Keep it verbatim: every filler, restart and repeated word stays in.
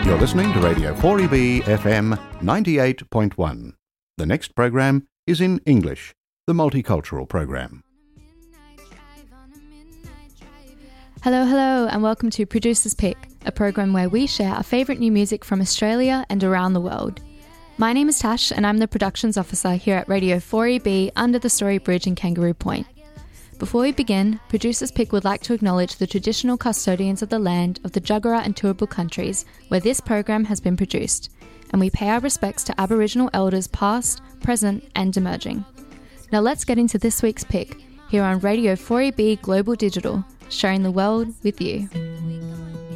You're listening to Radio four E B F M ninety-eight point one. The next program is in English, the multicultural program. Hello, hello, and welcome to Producer's Pick, a program where we share our favourite new music from Australia and around the world. My name is Tash, and I'm the productions officer here at Radio four E B under the Story Bridge in Kangaroo Point. Before we begin, Producer's Pick would like to acknowledge the traditional custodians of the land of the Jagera and Turrbal countries where this program has been produced, and we pay our respects to Aboriginal elders past, present and emerging. Now let's get into this week's pick here on Radio four E B Global Digital, sharing the world with you.